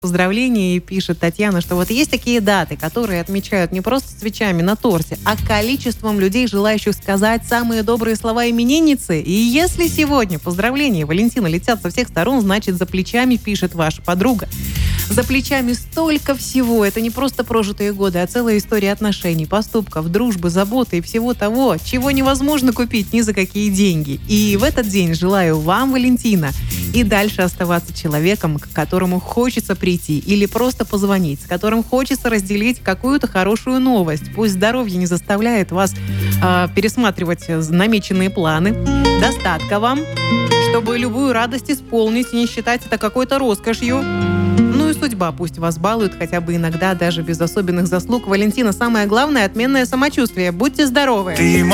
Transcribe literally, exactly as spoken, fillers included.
Поздравления, и пишет Татьяна, что вот есть такие даты, которые отмечают не просто свечами на торте, а количеством людей, желающих сказать самые добрые слова именинницы. И если сегодня поздравления Валентина летят со всех сторон, значит, за плечами, пишет ваша подруга, за плечами столько всего. Это не просто прожитые годы, а целая история отношений, поступков, дружбы, заботы и всего того, чего невозможно купить ни за какие деньги. И в этот день желаю вам, Валентина, и дальше оставаться человеком, к которому хочется прийти или просто позвонить, с которым хочется разделить какую-то хорошую новость. Пусть здоровье не заставляет вас э, пересматривать намеченные планы. Достатка вам, чтобы любую радость исполнить, не считать это какой-то роскошью. Ну и судьба пусть вас балует хотя бы иногда, даже без особенных заслуг. Валентина, самое главное — отменное самочувствие. Будьте здоровы!